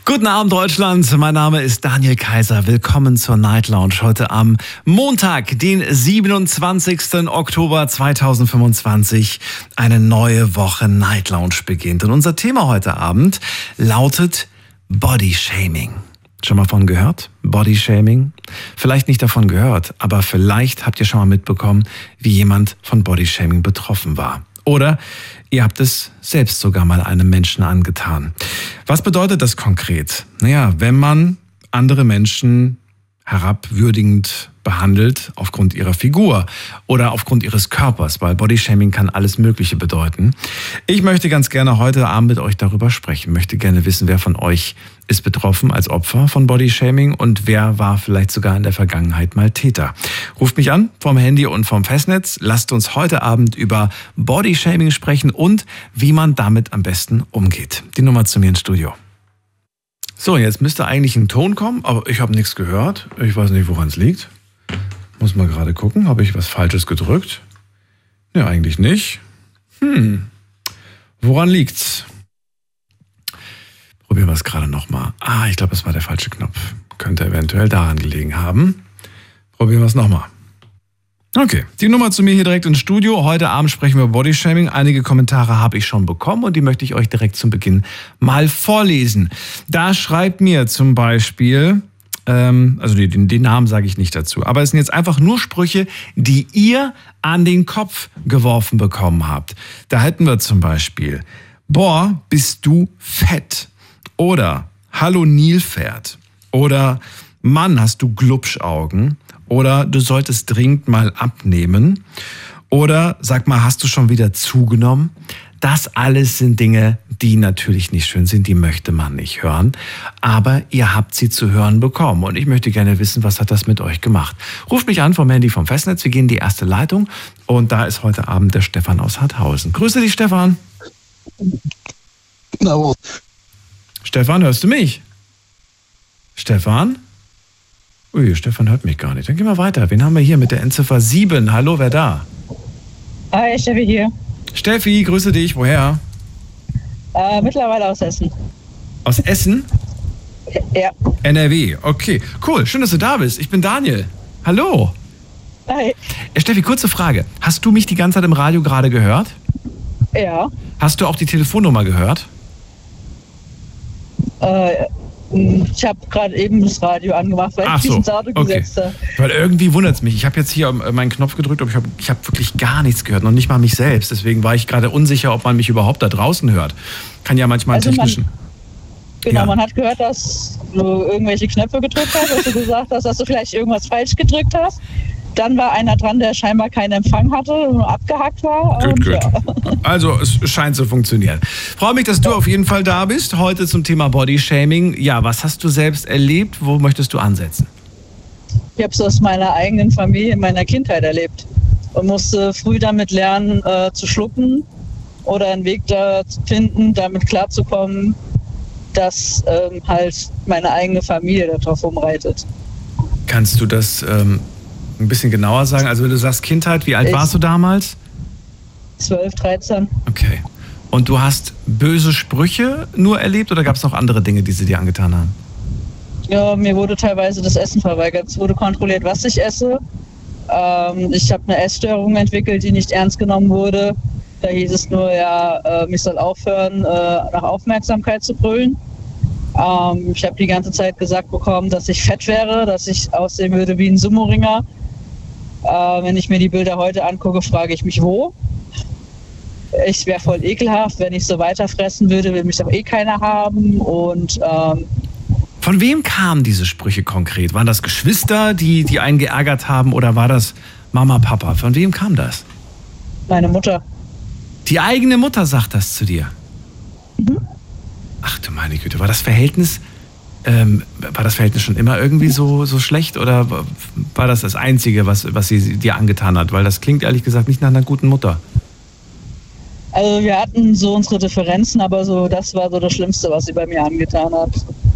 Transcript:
Guten Abend, Deutschland. Mein Name ist Daniel Kaiser. Willkommen zur Night Lounge. Heute am Montag, den 27. Oktober 2025. Eine neue Woche Night Lounge beginnt. Und unser Thema heute Abend lautet Body Shaming. Schon mal von gehört? Body Shaming? Vielleicht nicht davon gehört, aber vielleicht habt ihr schon mal mitbekommen, wie jemand von Body Shaming betroffen war. Oder ihr habt es selbst sogar mal einem Menschen angetan. Was bedeutet das konkret? Naja, wenn man andere Menschen herabwürdigend behandelt aufgrund ihrer Figur oder aufgrund ihres Körpers, weil Bodyshaming kann alles Mögliche bedeuten. Ich möchte ganz gerne heute Abend mit euch darüber sprechen, möchte gerne wissen, wer von euch ist betroffen als Opfer von Bodyshaming und wer war vielleicht sogar in der Vergangenheit mal Täter. Ruft mich an vom Handy und vom Festnetz. Lasst uns heute Abend über Bodyshaming sprechen und wie man damit am besten umgeht. Die Nummer zu mir ins Studio. So, jetzt müsste eigentlich ein Ton kommen, aber ich habe nichts gehört. Ich weiß nicht, woran es liegt. Muss mal gerade gucken, habe ich was Falsches gedrückt? Ja, eigentlich nicht. Woran liegt's? Probieren wir es gerade nochmal. Ich glaube, es war der falsche Knopf. Könnte eventuell daran gelegen haben. Probieren wir es nochmal. Okay, die Nummer zu mir hier direkt ins Studio. Heute Abend sprechen wir über Bodyshaming. Einige Kommentare habe ich schon bekommen und die möchte ich euch direkt zum Beginn mal vorlesen. Da schreibt mir zum Beispiel, also den Namen sage ich nicht dazu, aber es sind jetzt einfach nur Sprüche, die ihr an den Kopf geworfen bekommen habt. Da hätten wir zum Beispiel, boah, bist du fett. Oder, hallo Nilpferd. Oder, Mann, hast du Glubschaugen. Oder du solltest dringend mal abnehmen. Oder sag mal, hast du schon wieder zugenommen? Das alles sind Dinge, die natürlich nicht schön sind, die möchte man nicht hören. Aber ihr habt sie zu hören bekommen. Und ich möchte gerne wissen, was hat das mit euch gemacht? Ruft mich an vom Handy vom Festnetz. Wir gehen in die erste Leitung. Und da ist heute Abend der Stefan aus Harthausen. Grüße dich, Stefan. No. Stefan, hörst du mich? Stefan? Ui, Stefan hört mich gar nicht. Dann gehen wir weiter. Wen haben wir hier mit der Endziffer 7? Hallo, wer da? Hi, Steffi hier. Steffi, grüße dich. Woher? Mittlerweile aus Essen. Aus Essen? Ja. NRW, okay. Cool, schön, dass du da bist. Ich bin Daniel. Hallo. Hi. Steffi, kurze Frage. Hast du mich die ganze Zeit im Radio gerade gehört? Ja. Hast du auch die Telefonnummer gehört? Ich habe gerade eben das Radio angemacht, weil ich ins Auto gesetzt habe. Weil irgendwie wundert es mich. Ich habe jetzt hier meinen Knopf gedrückt, aber ich hab wirklich gar nichts gehört, noch nicht mal mich selbst. Deswegen war ich gerade unsicher, ob man mich überhaupt da draußen hört. Kann ja manchmal einen technischen... Man hat gehört, dass du irgendwelche Knöpfe gedrückt hast, dass du gesagt hast, dass du vielleicht irgendwas falsch gedrückt hast. Dann war einer dran, der scheinbar keinen Empfang hatte und abgehackt war. Gut. Ja. Also es scheint zu funktionieren. Freue mich, dass du auf jeden Fall da bist. Heute zum Thema Bodyshaming. Ja, was hast du selbst erlebt? Wo möchtest du ansetzen? Ich habe es aus meiner eigenen Familie, in meiner Kindheit erlebt. Und musste früh damit lernen, zu schlucken oder einen Weg da zu finden, damit klarzukommen, dass halt meine eigene Familie darauf rumreitet. Kannst du das... ein bisschen genauer sagen? Also wenn du sagst Kindheit, wie alt warst du damals? 12, 13. Okay. Und du hast böse Sprüche nur erlebt oder gab es noch andere Dinge, die sie dir angetan haben? Ja, mir wurde teilweise das Essen verweigert. Es wurde kontrolliert, was ich esse. Ich habe eine Essstörung entwickelt, die nicht ernst genommen wurde. Da hieß es nur, ich soll aufhören, nach Aufmerksamkeit zu brüllen. Ich habe die ganze Zeit gesagt bekommen, dass ich fett wäre, dass ich aussehen würde wie ein Sumo-Ringer. Wenn ich mir die Bilder heute angucke, frage ich mich, wo. Ich wäre voll ekelhaft, wenn ich so weiter fressen würde, will mich doch eh keiner haben. Und von wem kamen diese Sprüche konkret? Waren das Geschwister, die einen geärgert haben, oder war das Mama, Papa? Von wem kam das? Meine Mutter. Die eigene Mutter sagt das zu dir? Mhm. Ach du meine Güte, war das Verhältnis schon immer irgendwie so schlecht oder war das Einzige, was sie dir angetan hat? Weil das klingt ehrlich gesagt nicht nach einer guten Mutter. Also wir hatten so unsere Differenzen, aber so das war so das Schlimmste, was sie bei mir angetan hat.